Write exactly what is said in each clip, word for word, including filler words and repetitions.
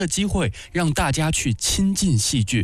的机会，让大家去亲近戏剧。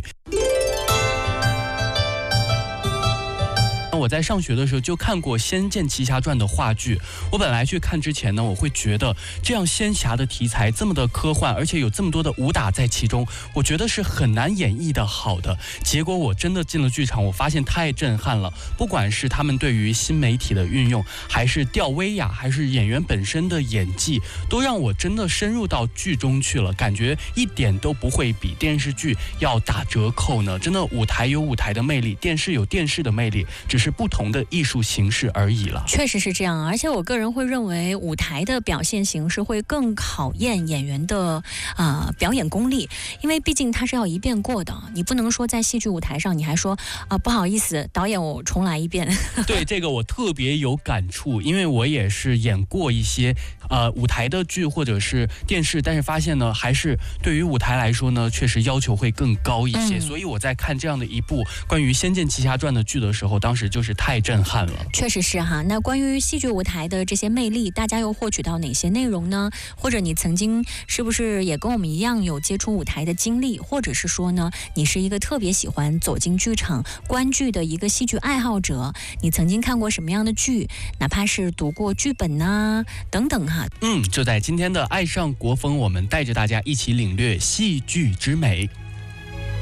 我在上学的时候就看过《仙剑奇侠传》的话剧，我本来去看之前呢，我会觉得这样仙侠的题材这么的科幻，而且有这么多的武打在其中，我觉得是很难演绎的好的。结果我真的进了剧场，我发现太震撼了，不管是他们对于新媒体的运用，还是吊威亚，还是演员本身的演技，都让我真的深入到剧中去了，感觉一点都不会比电视剧要打折扣呢。真的，舞台有舞台的魅力，电视有电视的魅力，只是不同的艺术形式而已了。 确实是这样，而且我个人会认为舞台的表现形式会更考验演员的呃表演功力，因为毕竟它是要一遍过的，你不能说在戏剧舞台上你还说啊、呃、不好意思导演我重来一遍。 对，这个我特别有感触，因为我也是演过一些呃舞台的剧或者是电视，但是发现呢还是对于舞台来说呢确实要求会更高一些、嗯、所以我在看这样的一部关于《仙剑奇侠传》的剧的时候，当时就是太震撼了。 确实是哈。那关于戏剧舞台的这些魅力，大家又获取到哪些内容呢？或者你曾经是不是也跟我们一样有接触舞台的经历，或者是说呢你是一个特别喜欢走进剧场观剧的一个戏剧爱好者，你曾经看过什么样的剧，哪怕是读过剧本啊等等哈。 嗯，就在今天的爱上国风，我们带着大家一起领略戏剧之美。